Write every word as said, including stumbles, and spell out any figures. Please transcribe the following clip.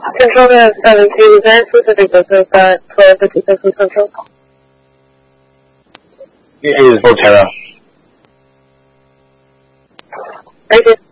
Controller seven two, very specific business at twelve fifty-six Central. It is Volterra. Thank you.